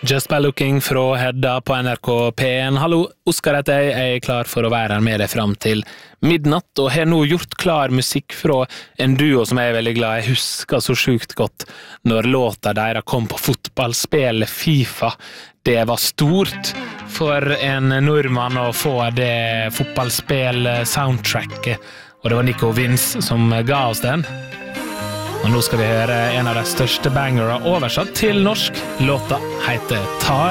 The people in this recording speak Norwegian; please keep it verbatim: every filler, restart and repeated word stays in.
Just by Looking fra Hedda på N R K P en. Hallo, Oskar heter jeg, jeg er klar for å være her med deg frem til midnatt, og har nå gjort klar musikk fra en duo som jeg er veldig glad i. Jeg husker så sjukt godt når låta deres kom på fotballspill FIFA. Det var stort for en nordmann å få det fotballspill-soundtracket, og det var Nico Vince som ga oss den. Og nå skal vi høre en av de største bangere oversatt til norsk. Låta heter Ta